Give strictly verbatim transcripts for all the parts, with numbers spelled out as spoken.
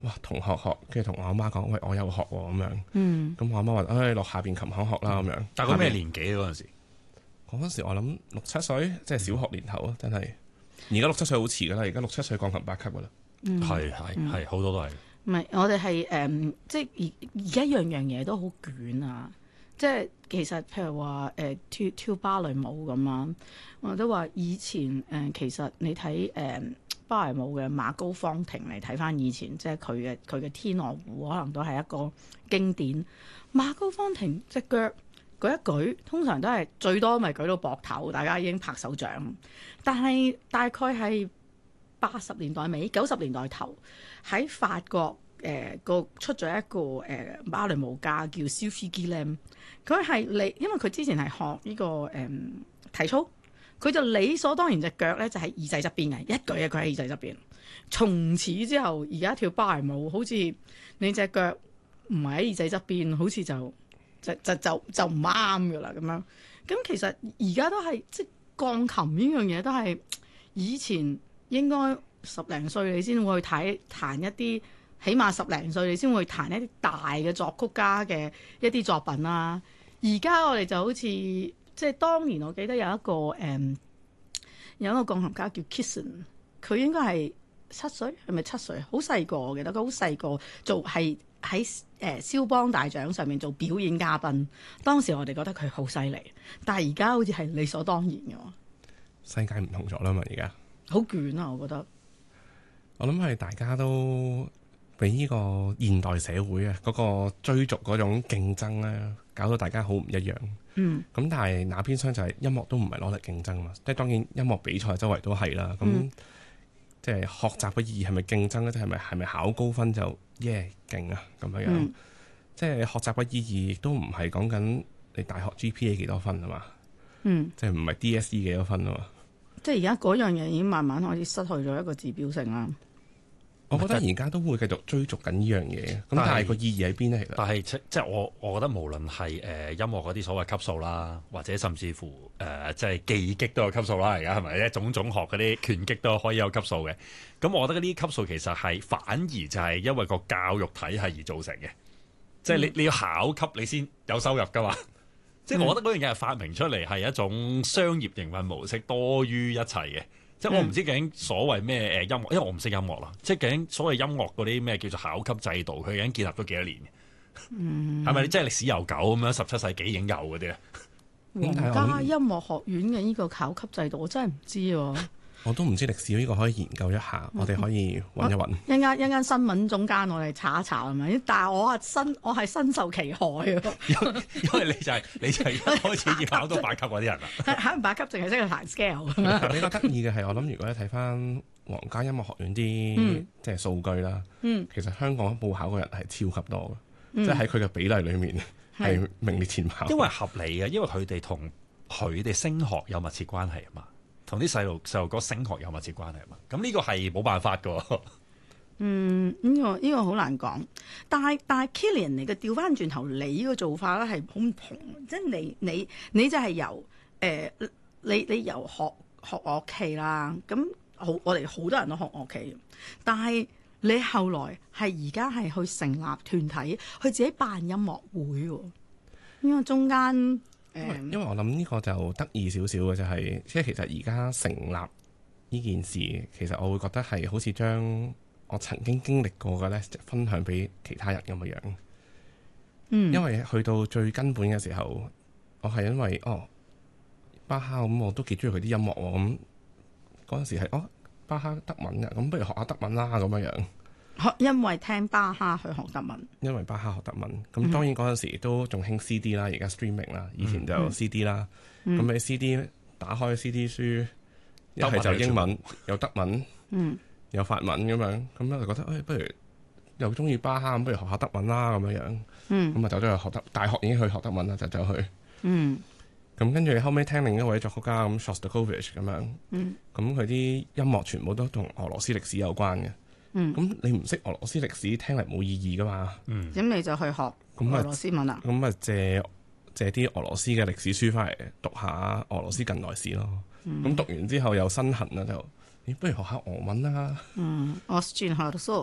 哇同學學，跟住同我阿媽講，喂我有學喎咁樣。 嗯， 咁我阿媽話，唉落下邊琴行學啦咁樣。 但係佢咩年紀嗰陣時？ 嗰陣時我諗六七歲，即係小學年頭啊，真係。而家六七歲好遲噶啦，而家六七歲鋼琴八級噶啦。 係係係，好多都係。 唔係我哋係誒，即係而而家樣樣嘢都好捲啊！即係其實譬如話誒、呃、跳跳芭蕾舞咁啊，我都話以前誒、呃、其實你睇誒、呃、芭蕾舞嘅馬高芳婷嚟睇翻以前，即係佢嘅佢嘅天鵝湖可能都係一個經典。馬高芳婷隻腳舉一舉，通常都係最多咪舉到膊頭，大家已經拍手掌。但係大概係八十年代尾九十年代頭喺法國。誒個、呃、出咗一個誒、呃、芭蕾舞家叫 Sophie Guillem， 佢係理，因為佢之前係學呢、這個誒、呃、體操，佢就理所當然隻腳咧就喺耳仔側邊嘅，一舉一舉喺耳仔側邊。從此之後，而家跳芭蕾舞好似你隻腳唔係喺耳仔側邊，好似就就就就就唔啱噶啦咁樣。咁其實而家都係即係鋼琴呢樣嘢都係以前應該十零歲你先會去睇彈一啲。起碼十零歲你先會彈一啲大嘅作曲家嘅一啲作品啦。而家我哋就好似即係當年我記得有一個誒、嗯、有一個鋼琴家叫 Kisson， 佢應該係七歲，係咪七歲？好細個，我記得佢好細個做係喺誒肖邦大獎上面做表演嘉賓。當時我哋覺得佢好犀利，但係而家好似係理所當然嘅。 世界唔同咗啦嘛，而家好捲啊！我覺得我諗係大家都。俾呢個現代社會啊，嗰個追逐嗰種競爭咧，搞到大家好唔一樣。 嗯。 咁但係那邊廂就係音樂都唔係攞嚟競爭嘛，即係當然音樂比賽周圍都係啦。咁、嗯、即係學習嘅意義係咪競爭咧？即係咪係咪考高分就耶勁啊咁樣樣？嗯、即係學習嘅意義亦都唔係講緊你大學 G P A 幾多分啊嘛。嗯。即係唔係 D S E 幾多分啊嘛？ 即係而家嗰樣嘢已經慢慢開始失去咗一個指標性啦。 我覺得而家都會繼續追逐緊呢樣嘢，咁但係個意義喺邊咧？其實， 但係即即係我我覺得無論係誒、呃、音樂嗰啲所謂級數啦，或者甚至乎誒、呃、即係技擊都有級數啦。而家係咪咧？種種學嗰啲拳擊都可以有級數嘅。咁我覺得呢啲級數其實係反而就係因為個教育體系而造成嘅，即係你你要考級你先有收入㗎嘛。嗯、即係我覺得嗰樣嘢係發明出嚟係一種商業營運模式多於一切嘅。即係我唔知究竟所謂咩誒音樂，因為我唔識音樂啦。即係究竟所謂音樂嗰啲咩叫做考級制度，佢已經建立咗幾多年？嗯，係咪即係歷史悠久咁樣？十七世紀已經有嗰啲啊？ 皇家音樂學院嘅呢個考級制度，我真係唔知喎。 我都唔知歷史呢個可以研究一下，嗯、我哋可以揾一揾。 一間一間新聞中間，我哋查一查係咪？但係我係身我係身受其害啊！ 因為你就係、是、你就係一開始要考到八級嗰啲人啦。 考完八級淨係識去彈 scale。 但比較得意嘅係，我諗如果你睇翻皇家音樂學院啲、嗯、即係數據啦，嗯、其實香港報考嘅人係超級多嘅，嗯、即係喺佢嘅比例裏面係名列前茅。 因為合理嘅，因為佢哋同佢哋升學有密切關係啊嘛。同啲細路細路哥升學有密切關係嘛？咁呢個係冇辦法㗎。 嗯，呢、這個呢、這個好難講。但係但係 Kilian 嚟嘅調翻轉頭，你呢個做法咧係好唔同。即係你你你就係由誒、呃、你你由學學樂器啦。咁好，我哋好多人都學樂器。但係你後來係而家係去成立團體，去自己辦音樂會喎。因為中間。 因為我諗呢個就得意少少嘅就係、是，即係其實而家成立呢件事，其實我會覺得係好似將我曾經經歷過嘅咧，分享俾其他人咁嘅樣。嗯，因為去到最根本嘅時候，我係因為哦巴哈咁，我都幾中意佢啲音樂喎。咁嗰陣時係哦巴哈德文嘅，咁不如學下德文啦咁樣樣。 因為聽巴哈去學德文， 因為巴哈學德文，咁當然嗰陣時都仲興 C D 啦，而家 streaming 啦，以前就 C D 啦。咁你 C D 打開 C D 書，一係就英文，有德文，嗯、有法文咁樣，咁咧就覺得誒、哎，不如又中意巴哈，咁不如學下德文啦咁樣樣。咁啊、嗯、走咗去學德，大學已經去學德文啦，就走去。嗯。咁跟住後尾聽另一位作曲家咁 Shostakovich 咁樣，咁佢啲音樂全部都同俄羅斯歷史有關嘅。嗯，咁你唔識俄羅斯歷史，聽嚟冇意義噶嘛？嗯， 咁你就去學俄羅斯文啦。 咁啊借借啲俄羅斯嘅歷史書翻嚟讀下俄羅斯近代史咯。咁、嗯、讀完之後有身痕啦，就咦不如學下俄文啦。 嗯，Austrian Hausa。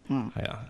嗯， 係啊，